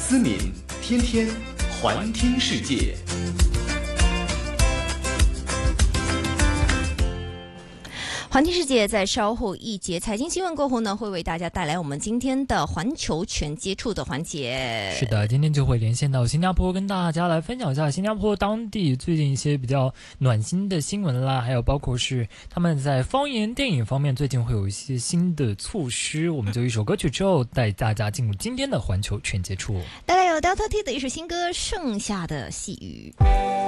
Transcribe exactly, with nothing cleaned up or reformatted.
思敏天天环听世界。 环听世界在稍后一节财经新闻过后呢，会为大家带来我们今天的环球全接触的环节。 是的，今天就会连线到新加坡，跟大家来分享一下新加坡当地最近一些比较暖心的新闻啦，还有包括是他们在方言电影方面最近会有一些新的措施。我们就一首歌曲之后带大家进入今天的环球全接触， 带来有 Delta T 的一首新歌《盛夏的细雨》。